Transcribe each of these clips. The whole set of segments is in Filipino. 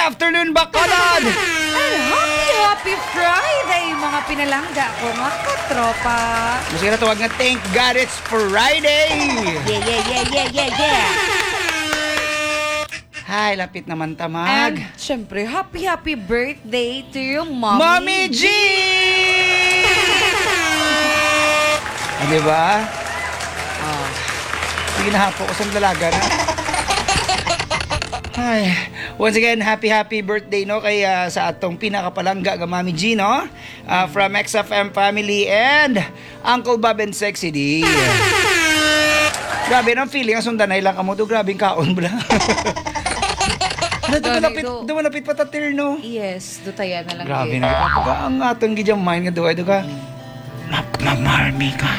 afternoon, Bacolod! Happy Friday, mga pinalangga ko, mga katropa. Masaya na tawag nga, thank God it's Friday! Yeah. Hi, lapit naman And, tamag. syempre, happy birthday to you, Mommy. Mommy G! Diba? Sige na hapo ko sa dalaga na. Ay, once again, happy birthday no kay sa atong pinakapalangga nga Mami G no, from XFM family and Uncle Bob and Sexy D. Grabe nang feeling ang sundanay lang kamo to, grabe kaon bala. Do malapit pa ta no. Yes, dutaya na lang. Grabe na kita. Ang atong gidyang mind nga duay do ka. Mamarmi ka.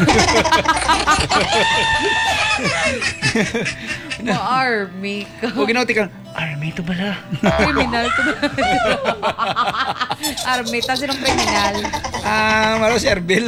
Ma-army ka. Huwag ginauti kang, army to bala. Kriminal to ba? Army, tapos sinong kriminal? Malo si Erbil.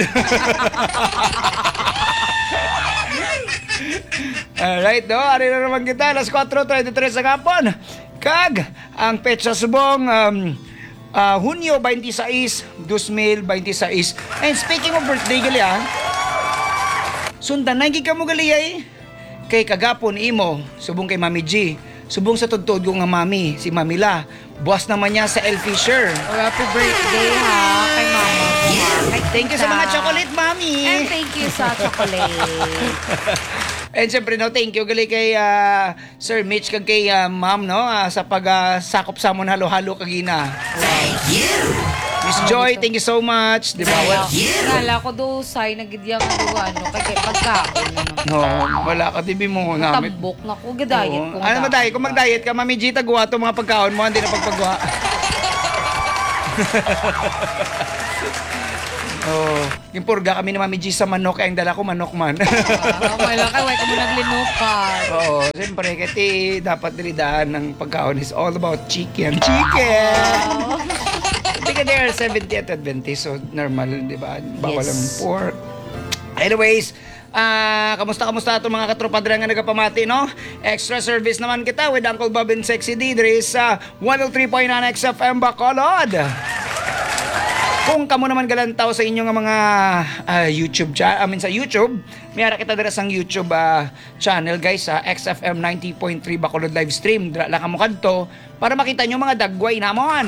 Alright, no? Ari na naman kita. Alas 4:33 sa hapon. Kag, ang petsa subong, Hunyo 26, 2026. And speaking of birthday gali sundan na ka mo gali kay kagapon imo, subong kay Mami G, subong sa tudtod ko nga mami, si Mami La. Buwas naman niya sa L. Fisher. Happy birthday ha, kay Mama. Thank you sa mga chocolate, Mami. And thank you sa chocolate. And syempre no, thank you gali kay Sir Mitch kag kay Ma'am no sa pagsakop sa amon halo-halo kagina. Thank you. Miss Joy, thank you so much. Di ba? Nala ko do say nagidyang kay pagkaon. No, wala ka tibi mo namin. Tambok na ko gadayet ko. Ano ma-diet? Kung mag-diet ka, Mami G, tagwa to mga pagkaon mo, hindi na pagpagwa. Yung purga kami ni Mami G sa manok, ang dala ko manok man. Wala ka, wala ka mo naglinupan. Oo, siyempre, kasi dapat nilidaan ng pagkaon is all about chicken. Chicken! Hindi ka there, 70th Adventist, so normal, di ba? Bawal ang pork. Anyways, kamusta itong mga katropadra nga nagapamati, no? Extra service naman kita with Uncle Bob and Sexy D. There is 103.9 XFM Bacolod. Kung kamo naman galantaw sa inyong mga YouTube sa YouTube, mayara kita dira sang YouTube channel guys sa XFM 90.3 Bacolod live stream. Dira lang kamo kadto para makita nyo mga dagway namon.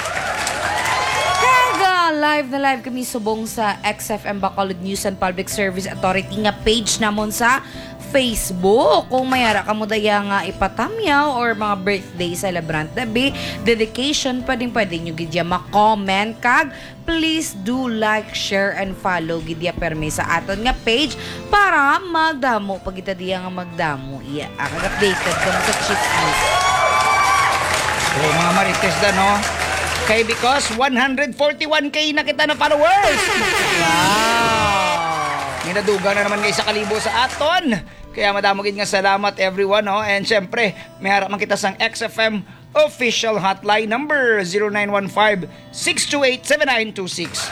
Live na live kami subong sa XFM Bacolod News and Public Service Authority nga page namon sa Facebook. Kung mayara ka mo daya nga ipatamyaw or mga birthday celebrant dabi, dedication, pwede nyo gidya ma-comment kag please do like, share, and follow gidya permi sa aton nga page para magdamo pag ita diya nga magdamo. Updated ka mo sa chismis. Mga marites da no? Okay, because 141K na kita na followers. Wow! Minaduga na naman guys sa kalibo sa aton. Kaya madamogin nga salamat everyone, no? And syempre, may harap man kita sang XFM official hotline number 0915-628-7926.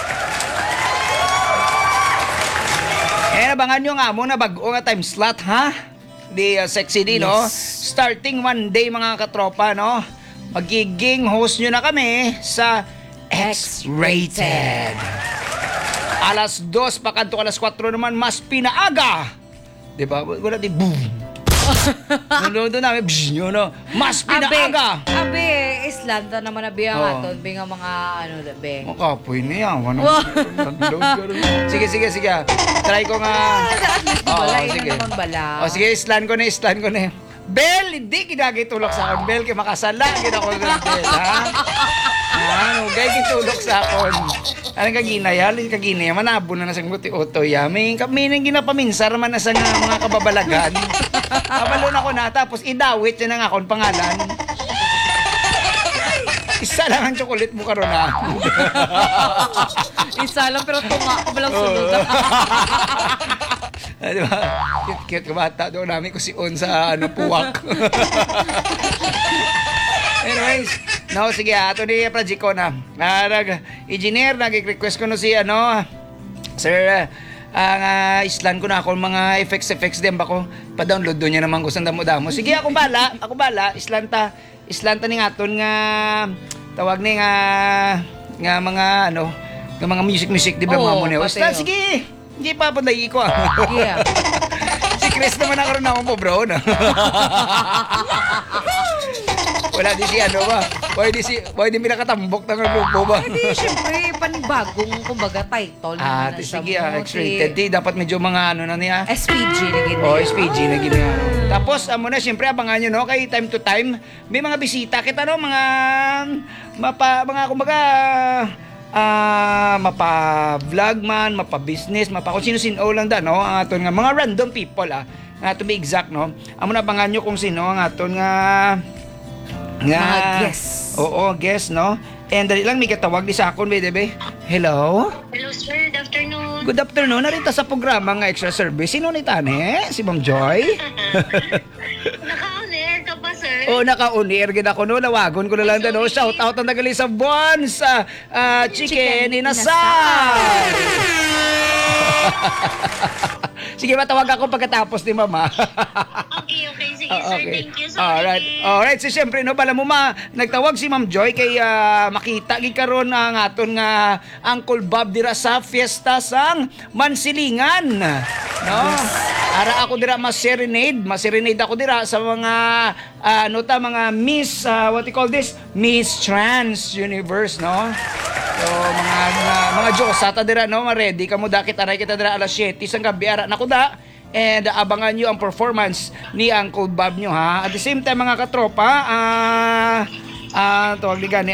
Abangan nyo nga mo na bago nga time slot, ha? Di Sexy D, no? Starting Monday mga katropa, no? Magiging host nyo na kami sa X-Rated. Alas 2 pa kanto alas 4 naman mas pinaaga. Diba? Wala di boom. Nunodo namin mas pinaaga. Abe, Islanda naman na biya nga to. Binga mga dabe. Makapoy na yan. Sige. Try ko nga. Sige. Sige, Island ko na. Bel, hindi kinagitulok sa akon. Bel, kaya makasala. Ginako ng Bel, ha? Gay kitulok sa akon. Anong kaginaya? Kaginaya, manabo na sa nguti-uto, ya. May nang ginapaminsar man na sa mga kababalagan. Kabalon ako na, tapos idawit yan ang akon pangalan. Isa lang ang chocolate mo karon na. Isa lang pero tunga ko balang sunod. Diba? Cute ka bata. Doon namin ko si On sa puwak. Anyways, no, sige, ato ni project ko na. Engineer, nag-request ko no si Sir, ang islan ko na ako mga effects din ba ko? Pa-download doon niya naman ko sa damo-damo. Sige, ako bala, islan ta. islanta ni aton nga tawag ni nga mga ano, nga mga music di ba Oo, mo niya. pati, Islan, oh. sige. Hindi pa panday ko. Yeah. Si Chris naman ako rin ako po, bro. No? Wala di si ano ba? Pwede pinakatambok ng grupo ba? Hindi, syempre, panibagong, kumbaga, title. na Sige, siya mo. X-rated. Di, dapat medyo mga ano na niya. SPG na gina. SPG na gina. Tapos, amo na, siyempre, abangan nyo, no? Kay time to time, may mga bisita kita, no? Mga kumbaga, mapa-vlog man, mapa-business, kung sino-sino lang da, no? Ang aton nga, mga random people, to be exact, no? Amo na, abangan nyo kung sino ang aton nga mga guests. Oo, guest, no? And dali lang, may katawag di sa akon, bebe. Hello? Hello sir, good afternoon. Good afternoon. Narita sa programa nga extra service. Sino ni Tane? Si Ma'am Joy? Naka-on-air ka ba sir? O, naka-on-air gid ako, no? Lawagon ko na lang no? Shout out ang nagali sa Bonds Chicken Inasal! Sige, matawag ako pagkatapos ni Mama. Okay, sige sir, thank you so much. Alright, so syempre, no, pala mo nagtawag si Ma'am Joy kay makita gid karon ang aton nga Uncle Bob dira sa fiesta sang Mansilingan. No? Ara ako dira ma-serenade ako dira sa mga mga Miss what you call this? Miss Trans Universe, no? So mga Diyos ata dira, no, ready kamo dakit aray kita dira alas 7 sang gabi ara na kuda. And abangan nyo ang performance ni Uncle Bob nyo, ha. At the same time, mga katropa, tawag ni gani,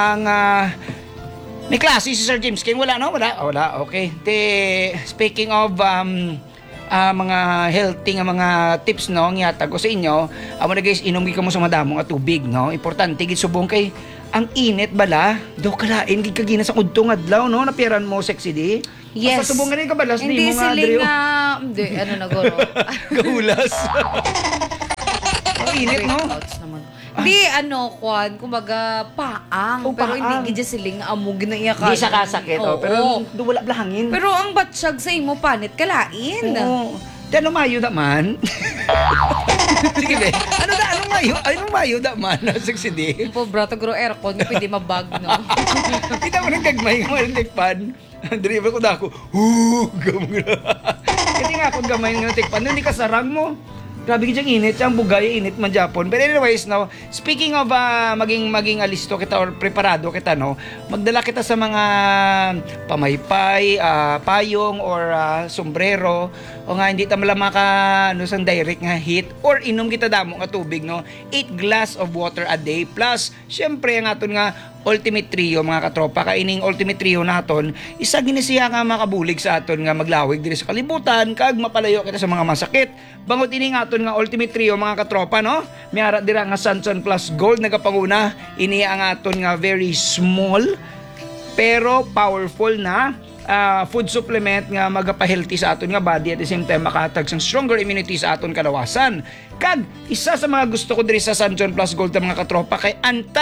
may klase si Sir James King. Wala, no? Wala. Okay. Speaking of mga healthy nga mga tips, no, ang yatag ko sa inyo, amo na guys, inom ka mo sa madamong at tubig, no? Importante, subong kay ang init bala, do kalain, di ka gina sa kudtong adlaw, no? Napiran mo sexy di. Yes. Pasubong ka rin ka balas, Hindi di mo nga, siling Adrio. hindi, ano na guro. Gahulas. Ang init, no? Breakouts naman. Hindi, Kwan, kumbaga, paang. Oh, pero paang. hindi gidya siling amog na iya ka. Hindi siya kasakit, Oo. pero wala blahangin. Pero ang batsyag sa imo, panit kalain. Oo. Di ano mayo naman? Sige be, anong mayo naman? Nasagsidi. Po, brato gro aircon, pwede mabag, no? Kita mo nang gagmay, marinig pan. Driver ko na ako, gamura. Kasi nga akong gamay ng tikpan, hindi ka sarang mo. Grabe kang init, siyang bugay, init man Japon. But anyways, no, speaking of maging alisto kita or preparado kita, no, magdala kita sa mga pamaypay, payong or sombrero o nga hindi ta maka sang direct nga heat or inom kita damo nga tubig, no. 8 glass of water a day plus syempre ang aton nga Ultimate Trio, mga katropa. Kaining Ultimate Trio naton, isa ginisiya nga makabulig sa aton nga maglawig diri sa kalibutan kag mapalayo kita sa mga masakit. Bangot ini nga aton nga Ultimate Trio, mga katropa, no? Miara dira nga Sunson Plus Gold nagapanguna. Ini ang aton nga very small pero powerful na food supplement nga magapahealthy sa aton nga body at the same time makatag sang stronger immunity sa aton kalawasan. Kag isa sa mga gusto ko diri sa Sunson Plus Gold mga katropa kay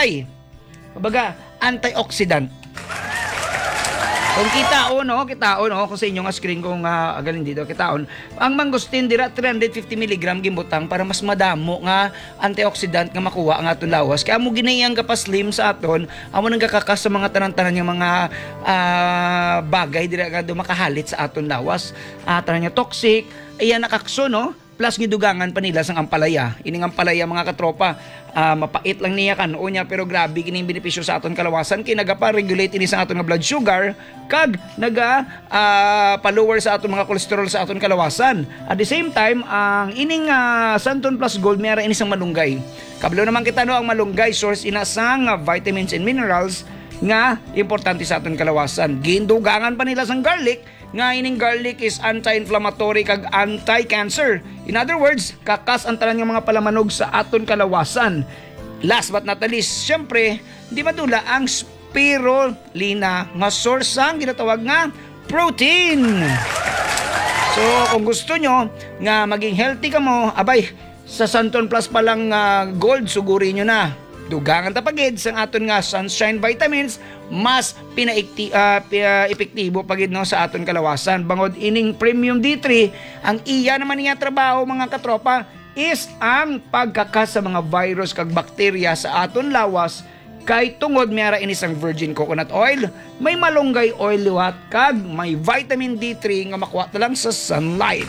antioxidant. Kung kitaon, kung sa inyo nga screen kung agalin dito, kitaon, ang mangustin dira 350 mg gimbutang para mas madamo nga antioxidant nga makuha ang aton lawas. Kaya mo ginayang kapaslim sa aton, amo nang gakakas sa mga tanan-tanan nga mga bagay dira nga makahalit sa aton lawas. Tanan nga toxic, ayan nakakso, no? Plus gidugangan pa nila sang ampalaya. Ining ampalaya, mga katropa, mapait lang niya kanon niya pero grabe kining benepisyo sa aton kalawasan kay nagapa-regulate ini sa aton nga blood sugar kag pa-lower sa aton mga cholesterol sa aton kalawasan. At the same time, ang ining Sunton Plus Gold mayara ini sang malunggay. Kablo naman kita, no, ang malunggay source ina sang vitamins and minerals nga importante sa aton kalawasan. Gindugangan pa nila sang garlic nga ining garlic is anti-inflammatory kag anti-cancer. In other words, kakas ang tanan nga mga palamanog sa aton kalawasan. Last but not the least, syempre, di madula ang spirulina nga source ang ginatawag nga protein. So, kung gusto nyo nga maging healthy ka mo, abay, sa Sunton Plus pa lang gold, sugurin nyo na. Dugangan tapagid sang aton nga sunshine vitamins mas epektibo pagid, no, sa aton kalawasan. Bangod ining premium D3 ang iya naman niya trabaho, mga katropa, is ang pagkakas sa mga virus kag bakterya sa aton lawas kay tungod mayara inis ang virgin coconut oil, may malunggay oil liwat kag may vitamin D3 nga makuha na lang sa sunlight.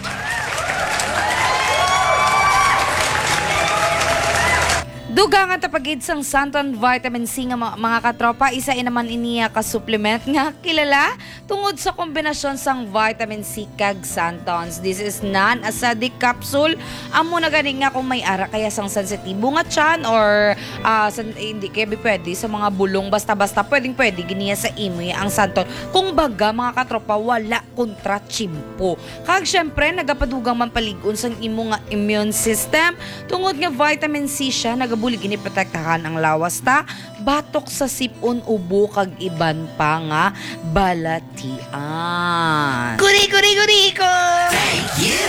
Dugangan tapagid sang Santon Vitamin C nga mga katropa, isa naman iniya ka supplement nga kilala tungod sa kombinasyon sang vitamin C kag Santons. This is non-acidic capsule. Amo na gani nga kung may ara kaya sang sensitibo nga tiyan or hindi kaya pwede sa mga bulong basta-basta pwede giniya sa imoy ang Santon. Kung baga mga katropa wala kontra chimpo. Kag syempre nagapadugang man paligon sang imo nga immune system tungod nga vitamin C siya nagabulig ini protektahan ang lawas ta batok sa sipon ubo kag iban pa nga balatian. Kuri ko! Thank you!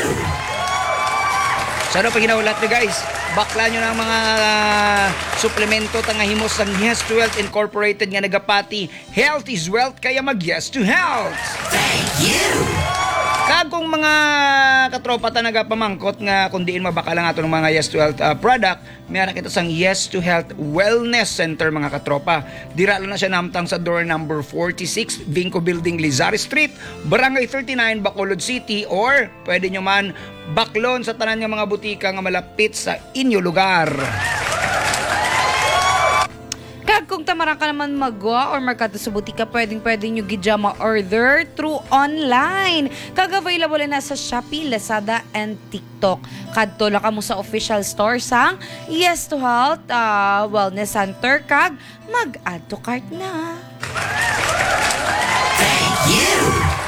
So ano pag ginaulat nyo guys, bakla nyo ng mga suplemento tanga himos ng Yes to Health Incorporated nga nagapati. Health is wealth kaya mag Yes to Health. Thank you! Kagong mga katropa ta nagapamangkot nga kung diin mabaka lang ato ng mga Yes to Health product, mayroon kita sang Yes to Health Wellness Center mga katropa. Dira lang na siya namtang sa door number 46, Vinco Building, Lizari Street, Barangay 39, Bacolod City, or pwede nyo man baklon sa tanan ng mga butika nga malapit sa inyo lugar. Kag kung tamarang ka naman magwa or markado sa butika, pwedeng nyo gidya ma-order through online. Kag available na sa Shopee, Lazada, and TikTok. Kadto lang ka mo sa official store sang Yes to Health Wellness Center kag mag-add to cart na. Thank you!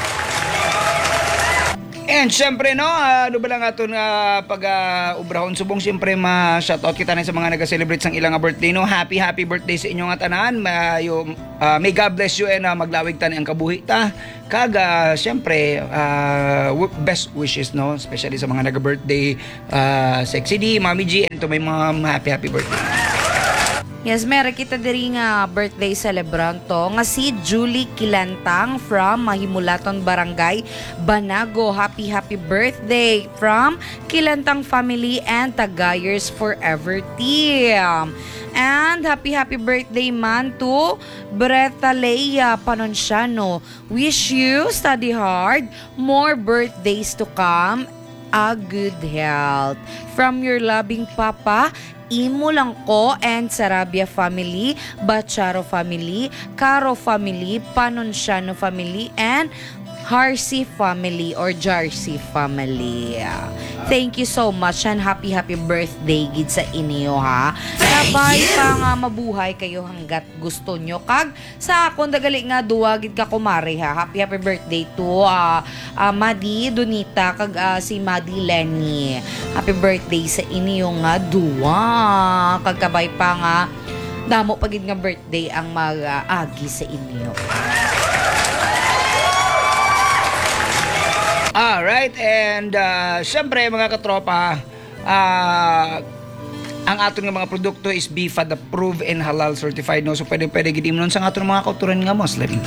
And syempre no, ano ba lang ato na pag-ubrahon subong syempre ma-shoutout kita na sa mga nag-celebrate sang ilang birthday no. Happy birthday sa inyo nga tanan. May God bless you and maglawig ta ang kabuhi ta. Kag syempre best wishes no, especially sa mga nag-birthday Sexy D, Mami G, and to may mga happy birthday. Yes, meron kita diri nga birthday celebrant to nga si Julie Kilantang from Mahimulaton Barangay, Banago. Happy birthday from Kilantang family and Tagayers Forever Team. And happy birthday man to Breta Leia Panonciano. Wish you study hard, more birthdays to come, a good health. From your loving papa, Imo Langko and Sarabia family, Bacharo family, Caro family, Panonciano family, and Harsi family or Jarsi family. Thank you so much and happy birthday gid sa inyo ha. Sabay pa nga mabuhay kayo hanggat gusto nyo. Kag sa akong dagali nga duwa gid ka kumare ha. Happy birthday to Madi Donita kag si Madi Lenny. Happy birthday sa inyo nga duwa. Kag kabay pa nga damo pagid nga birthday ang mag-agi sa inyo. Alright, and syempre mga katropa, ang aton nga mga produkto is BFAD approved and halal certified no. So pwede gidim nun sa aton mga kauturan nga Muslim.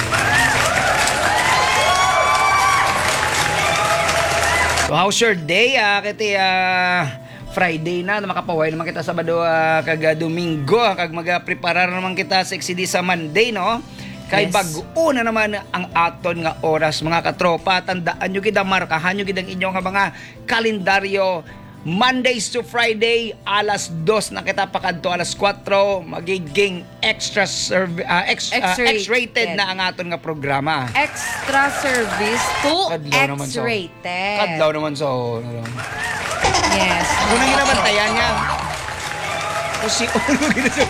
So how's your day? Kiti Friday na makapaway naman kita Sabado kag Domingo kag magapreparar naman kita sa Exidi sa Monday no. Kay yes. Bag-o na naman ang aton nga oras mga katropa. Tandaan nyo gid, markahan nyo gid ang inyong nga mga kalendaryo. Mondays to Friday, alas 2 na kita pakadto alas 4 magiging X-rated na ang aton nga programa. Extra service to X-rated. Kadlaw naman so. Yes. Kung nang ginabantayan nga. Kasi ulo gina.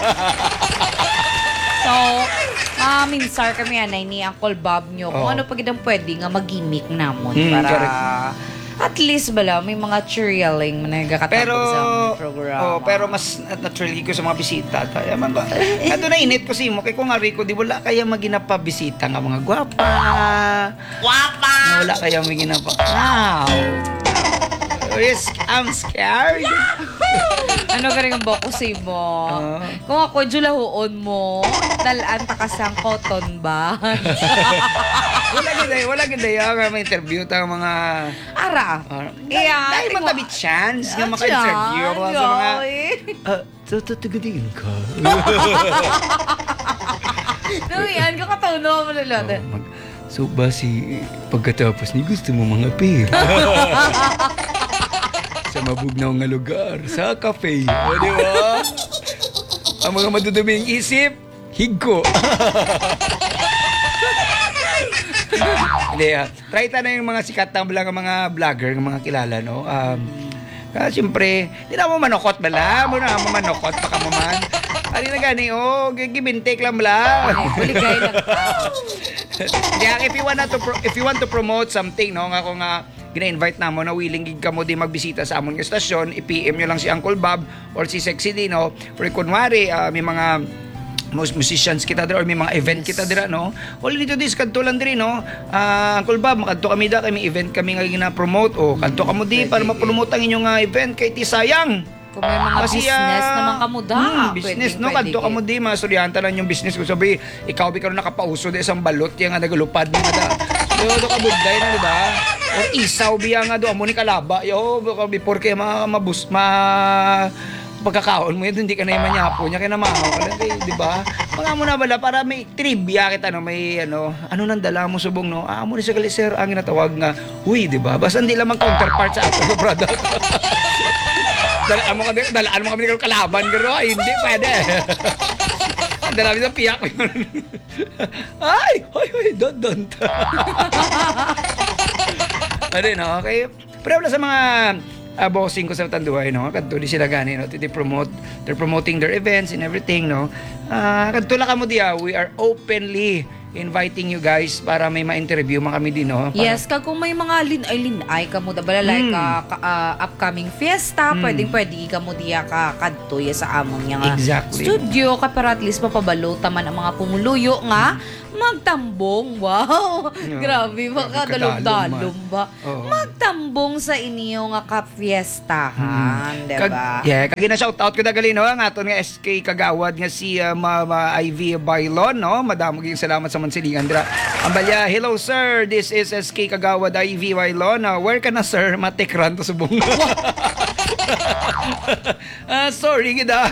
So, minsar kami anay ni Uncle Bob nyo kung ano pag idang pwede nga mag-gimmick namon para correct. At least bala may mga cheerleading na nagkakatapos sa programa. Pero mas naturally ko sa mga bisita. Kaya man ba? Ato na init ko si mo kay kung nga Rico di wala kaya maginapa bisita nga mga gwapa. Gwapa. Wala kaya maginapa. Wow. Yes, I'm scared. Ano ka rin ang bokusay mo? Kung ako, julahoon mo, talaan ta kasang cotton ba? Wala ganda yung may interview ta mga Mayara. Dahil matabit chance nga maka-interview ako sa mga... Tatagadin ka. Yan, kakatauno mo nalala. So ba pagkatapos ni gusto mo mga pera? Sa mabugnaw nga lugar, sa cafe. O, di ba? Ang mga maduduming isip, higko. Hindi, try ta na yung mga sikat na mga vlogger, mga kilala, no? Siyempre, hindi na mo manokot bala. Mo na mo manokot, baka mo man. Ano na gani, gibintik lang bala. Buligay lang tao. Kaya if you want to promote something, no, nga kung gina-invite na mo na willing gig ka mo di magbisita sa among estasyon, i-PM nyo lang si Uncle Bob or si Sexy Dino. For kunwari, may mga musicians kita dira or may mga event kita dira, no? All dito dis kadto lang diri, no? Uncle Bob, makadto kami da, kami event kami nga gina-promote o kadto kamo di para ma-promote ang inyong event kay ti sayang. Kung may mga business naman kamo da. Business, no? Kadto kamo di, mga estudyante lang yung business ko. Sabi, ikaw karon nakapauso di isang balot yang nagalupad nga da. Do ka budlay na, di ba? Or isaw biya nga do amo ni kalaba. Yo, before kay pagkakaon mo yun, hindi ka na yung manyapo niya, kaya namahaw ka lang, di ba? Mga mo na bala, para may trivia kita, no? May, ano nang dala mo subong, no? Mo ni sa gali, sir, ang inatawag nga, huy, di ba? Basta hindi lamang counterpart sa ato, product. Dalaan mo kami ng kalaban, garo, ay, hindi, pwede. Dala kami sa piyak. Ay, don't. Ano, no? Okay. Pero wala sa mga bossing ko sa Tanduay, no? Kadto di sila gani, no? They're promoting their events and everything, no? Kadto la kamo diya, we are openly inviting you guys para may ma-interview kami din, no? Yes, kung may mga linay kamo da bala like upcoming fiesta, pwede ka mo diya kadto sa among nga studio ka para at least mapabalo taman ang mga pumuluyo nga magtambong. Wow! Grabe, makadalom-dalom ba? Magtambong sa inyo nga ka-fiestahan, diba? Kagi na shout out ko na gali, no? Ang aton nga SK Kagawad nga si Mama Ivy Bailon, no? Madamo gyud salamat sa mansilingan dira. Ambalya, hello sir, this is SK Kagawad Ivy Bailon. Where ka na sir? Matikran to subong. Sorry kita,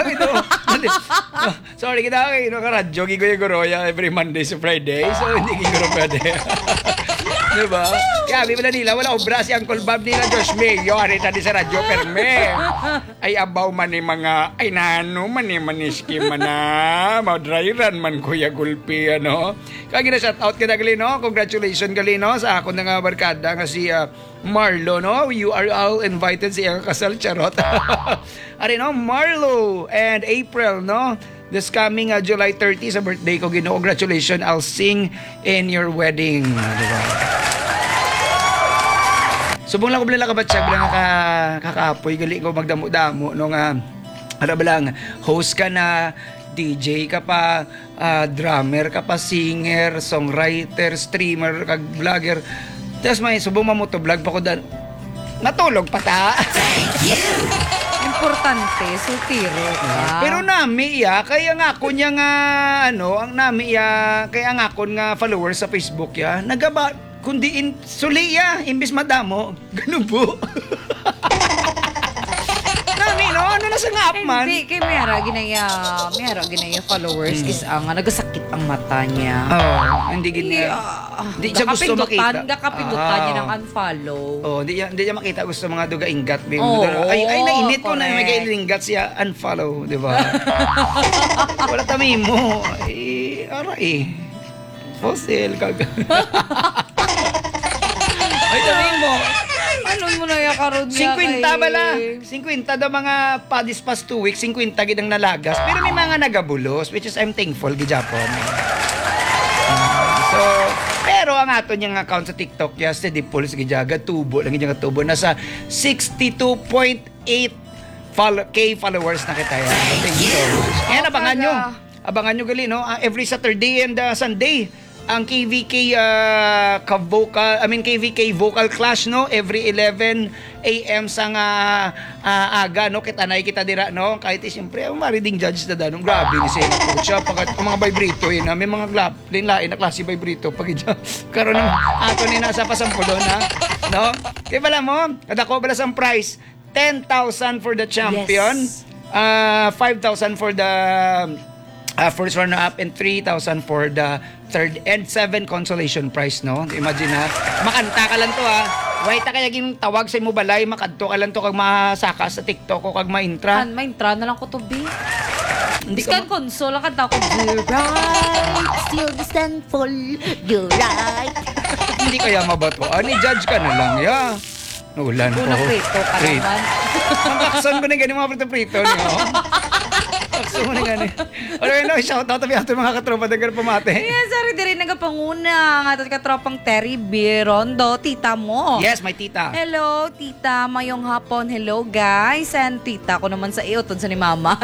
sorry kita, karadyo gigo yung goroya every Monday to Friday, so hindi gigo pwede. Diba? Kaya pala nila, wala obra si Uncle Bob nila, Josh Mayo, harita di sa radyo, perme. Ay abaw man ni mga, ay nano man ni maniski man na, madrairan man kuya gulpi, ano. Kaya gina-shout out ka na gali, no? Congratulations gali, no? Sa ako na nga barkada nga si Marlo, no? You are all invited sa iyang kasal, charot. Ari, no? Marlo and April, no? This coming July 30 sa birthday ko, Ginoo. Congratulations, I'll sing in your wedding. Diba? Subong lang ko bilang kabatsag bilang kakapoy, gali ko magdamo-damo nung ano ba lang, host ka na, DJ ka pa, drummer ka pa, singer, songwriter, streamer, kag vlogger. Tapos may subong mamotovlog pa ko dan. Natulog pa ta. Importante, sutiro ka. Pero nami kaya nga ako niya nga, ang nami kaya nga ako nga followers sa Facebook nagaba, kundi suli imbis madamo, ganun po. Nami, no? Ano na sa ngap man? Hindi, kay Mera ginaya followers is nagasakit ang mata niya. Hindi siya gusto makita. Gakapindutan niya ng unfollow. Hindi niya makita, gusto mga duga ingat. Ay, nainit ko na may ingat siya, unfollow, di ba? Wala tami mo. Fossil, kaga. Ay, tami mo. Ano mo na karon niya 50 bala. 50 daw mga this past 2 weeks, 50 gidang nalagas. Pero may mga nagabulos, which is I'm thankful gid Japon. Pero ang ato niyang account sa TikTok steady pulse gijaga tubo lang gid tubo nasa 62.8K followers na kita Thank you so much. Kaya abangan nyo gali, no? Every Saturday and Sunday ang KVK KVK Vocal Clash, no, every 11 AM sang aga, no, kita na kita dira, no, kahit siyempre ang mariding judge na danong grabe ni Sena po siya pagkat ang mga vibrato yun, may mga lain na klase vibrato pag karon ng ato ni nasa pasampulo na, no, kaya pala mo kadako bala sang prize 10,000 for the champion, Yes. 5,000 for the first runner-up and 3,000 for the third and 7 consolation prize, no? Imagine ha, makanta ka lang to ha. Wait ta kaya gin tawag sa imo balay, makadto ka lang to kag masaka sa TikTok ko kag ma-intra. May intra na lang ko to, B. Hindi Biskan ka console ang kanta ko. You're right, still the stand full. You're right. hindi kaya mabatuan, i-judge ka na lang, ya. Nulan ko. Unang prito ka naman. Ang kakson ko na ganyan mga prito-prito niyo. Kakson mo na ganyan. Alright, no, shout out tabi ato mga katropa dagar pamate. Yes, sorry din nagapanguna ang ato katropang Terry B. Rondo, tita mo. Yes, my tita. Hello, tita. Mayong hapon. Hello, guys. And tita ko naman sa iyo. Tunsa ni mama.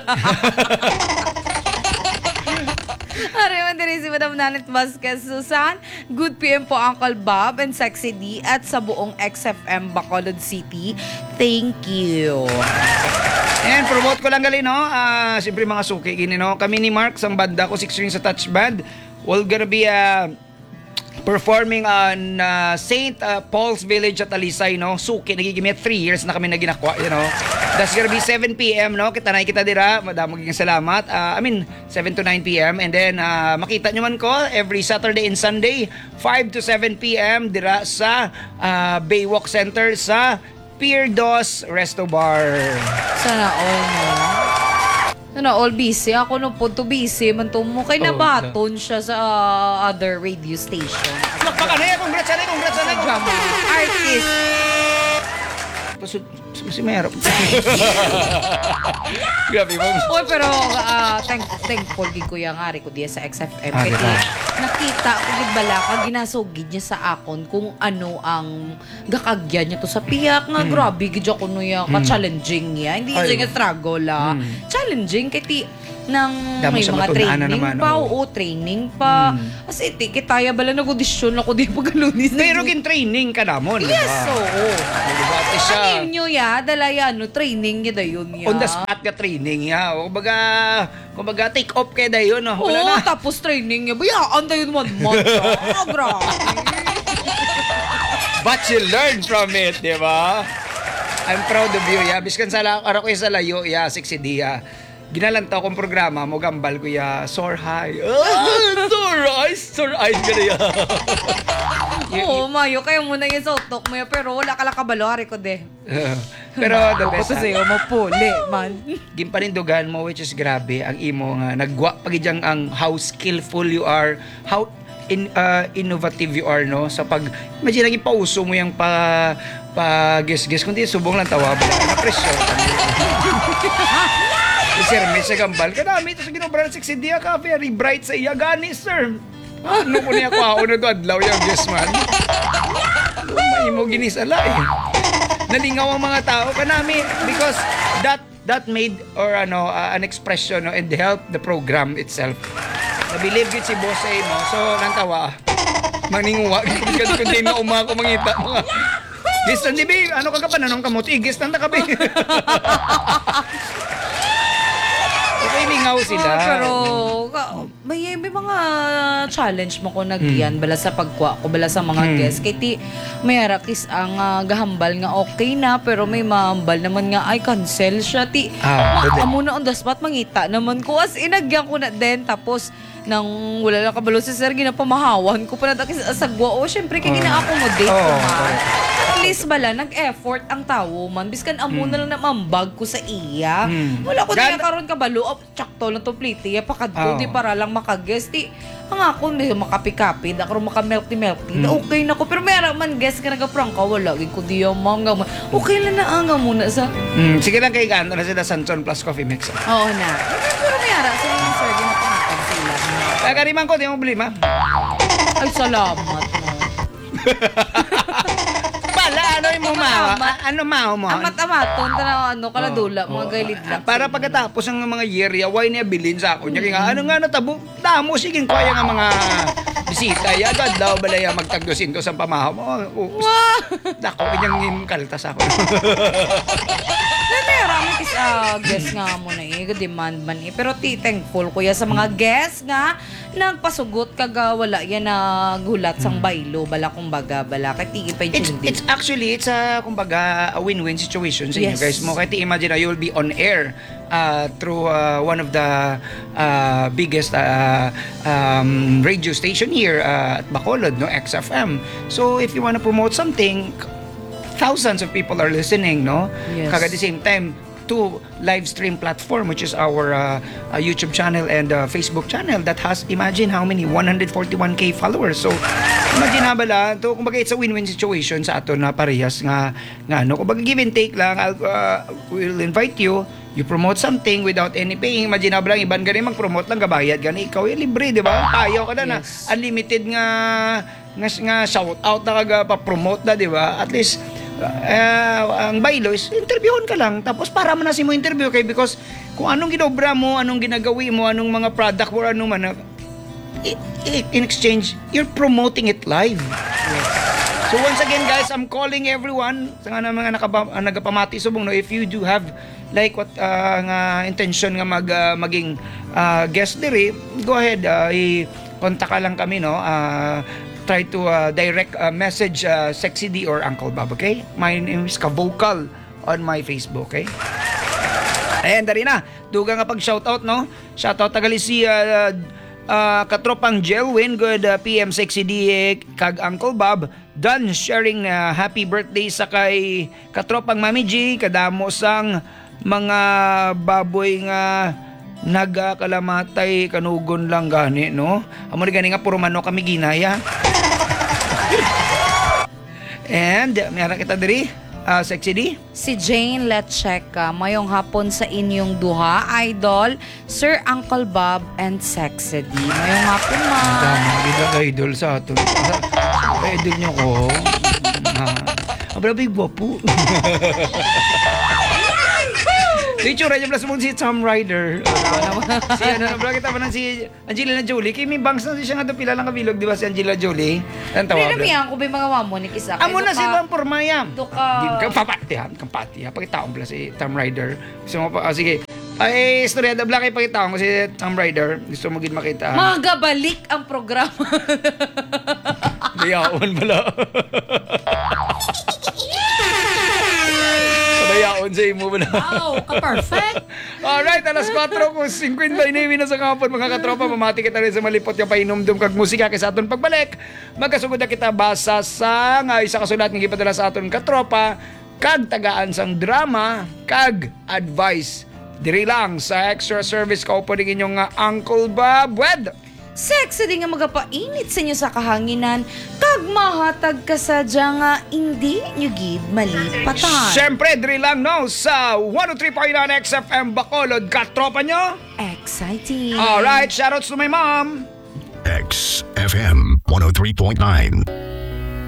Ariman din si Madam Nanit Vasquez Susan. Good PM po Uncle Bob and Sexy D at sa buong XFM Bacolod City. Thank you. And promote ko lang gali, no? Siyempre mga suki gini, no? Kami ni Mark sa banda ko 6 strings sa touch band. We're gonna be performing on St. Paul's Village at Alisay, no? Suki, nagigimit 3 years na kami na ginakwa, you know? That's gonna be 7 p.m., no? Kita na kita dira. Madam, magiging salamat. 7 to 9 p.m. And then, makita nyo man ko every Saturday and Sunday, 5 to 7 p.m. dira sa Baywalk Center sa Pier 2 Resto Bar. Sana all, no? Sana all busy. Ako no po to busy. Man to mo. Kay nabaton siya sa other radio station. Magpaka na yan. Congrats na. Drama. Artist. Si Mero. Grabe mo. Oy, pero thankful gid ko yung ari ko diya sa XFM. Ah, Kasi diba? nakita ko gid bala ka ginasugid niya sa akon kung ano ang gakagyan niya to sa piyak nga grabe gid ako no ya ka-challenging niya. Hindi Ay. siya nga struggle Challenging kay ti nang Damo may sa mga matunaan na training naman, pa, oo. training pa. Kasi kitaya bala nag-audition ako di paglunis. Pero training ka namon, di ba? Yes, oo. Diba? Ate siya. Ano nyo ya? Dalaya, no? Training niya dayon ya. On the spot ka training, ya. O kumbaga take off kaya dayon, no? Wala Oo, na. tapos training niya. Bayaan tayo naman, grabe. But you learn from it, di ba? I'm proud of you, ya. Biskan sa araw ko sa layo, ya, 6 dia. Ginalantaw kong programa mo, gambal ko, ya. Soar high. Soar eyes ka na, ya. Oo, Mayo, kayo muna yung sotok mo, pero wala ka lang kabalo, hari ko de. Pero the best, Ako sa'yo, mapuli, man. gimpanindugan mo, which is grabe, ang imo nga, nagwa pagidyang ang how skillful you are, how innovative you are, no? Sa imagine lagi pauso mo yung guess kundi subong lang tawa, bala, na-pressure. Sir, may sa gambal ka namin, ito sa ginobra ng 6 dia ka, very bright sa iya, gani, sir. Ano ko niya ako na to, adlaw yung guess man. May mo ginisala eh. Nalingaw ang mga tao ka namin because that made or an expression, no, and helped the program itself. Nabilib gid si boss ay mo, so nang tawa. Maninguwa gid kundi na umako mangita mga. Gistan di bi, ano ka pananong kamot, igistan ta ka bi. Okay, lingaw sila. Pero, may mga challenge mo ko nagyan bala sa pagkuha ko, bala sa mga guests. Kaya ti, may harakis ang gahambal nga okay na, pero may mahambal naman nga, ay, cancel siya. Ti, amo na on the spot, mangita naman ko. As inagyan ko na din, tapos, nang wala lang kabalo si Sir, ginapamahawan ko pa na takis asagwa. O, syempre, kaya gina-accommodate ko man. At least bala, nag-effort ang tao man. Biskan amo na lang na mambag ko sa iya. Wala ko na karon kabalo. Oh, tsakto lang to plate. Pakadto, di para lang makaguess. Di, ang ako, hindi makapi-kapi. Da karon maka-melty-melty. Okay na ko. Pero mayroon man guess ka nag-prank ka. Wala. Ko di yung mom. Okay lang na nga muna sa... Sige lang kay Ganda na sila Sanson plus coffee mix. Oo na. Pero mayroon sa yung Sir, ginapangatan sila. Kagariman ko, di mo beli, ma? Ay, salamat mo. Pala, ano yung mumawa? Ano maho mo? Amat-amaton, kaladula, mga gailid lang. Para pagkatapos ng mga yerya, why niya bilin sa ako? Niya nga, ano nga natabo? Damo, sige, kaya nga mga bisita. Yagad daw balaya magtagdusin to sa pamahaw mo. Wow! Dako, inyang kaltas ako. Marami guest nga mo na demand man Pero thankful kuya sa mga guest nga nagpasugot kaga wala yan na gulat sang baylo bala kumbaga bala kay tigi pa It's actually kumbaga a win-win situation sa inyo Yes. guys mo. Kahit imagine you will be on air through one of the biggest radio station here at Bacolod, no, XFM. So if you want to promote something, thousands of people are listening, no? Yes. Kaga at the same time, to live stream platform, which is our YouTube channel and Facebook channel that has, imagine how many, 141K followers. So, imagine na bala, to, kumbaga it's a win-win situation sa ato na parehas nga, no? Kumbaga give and take lang, we'll invite you, you promote something without any paying. Imagine na bala, iban gani mag-promote lang, gabayad gani, ikaw yung libre, di ba? Payaw ka na Yes. unlimited nga shout out na kaga pa-promote na, di ba? At least ang baylo is interviewon ka lang tapos para man na si mo interview kay because kung anong ginobra mo, anong ginagawi mo, anong mga product or anong man in exchange you're promoting it live. So once again guys, I'm calling everyone sa nga mga nagapamati subong, no, if you do have like what nga intention nga maging guest diri, go ahead, i-contact ka lang kami, no. Try to direct message Sexy D or Uncle Bob, okay? My name is Ka-Vocal on my Facebook, okay? Ayan, dari na. Duga nga pag-shoutout, no? Shoutout tagali si katropang Jelwin, good PM Sexy D, kag Uncle Bob. Done sharing happy birthday sa kay katropang Mami G, kadamo sang mga baboy nga nagakalamatay kanugon lang gani, no? Amo gani nga puro manok kami ginaya. And mayroon kita diri, Sexy D. Si Jane Lecheca, mayong hapon sa inyong duha, idol, Sir Uncle Bob and Sexy D. Mayong hapon, ma. Tama, gila idol sa ato. Idol niyo ko. Abra big wapo. Teacher, radyo plus mo si Tom Rider. Si ano na kita pa si Angelina Jolie. Kay may bangs na siya nga doon pila lang kabilog, di ba si Angelina Jolie? Ang tawag. Pero naman ko ba mga wamo ni Kisa? Amo na si Bang Pormaya. Duka. Di ka papatihan, kampati. Pakitaon pala si Tom Rider. Gusto mo pa, sige. Ay, istorya da black ay pakitaon ko si Tom Rider. Gusto mo gid makita. Magabalik ang programa. Dayaon pala. Dayaon sa imo pala. Wow, ka-perfect. Alright, alas 4:59 na sa kapon, mga katropa. Mamati kita rin sa malipot yung painumdum kag musika kay sa aton pagbalik. Magkasugod na kita basa sa isa kasulat nga gipadala sa aton katropa kag tagaan sang drama kag advice. Diri lang sa extra service ka opening inyong Uncle Bob Wed. Sexy din nga magapainit sa inyo sa kahanginan kag mahatag ka sa nga hindi nyo gid malipatan. Siyempre, diri lang no sa 103.9 XFM Bacolod, katropa nyo. Exciting. Alright, shoutouts to my mom. XFM 103.9.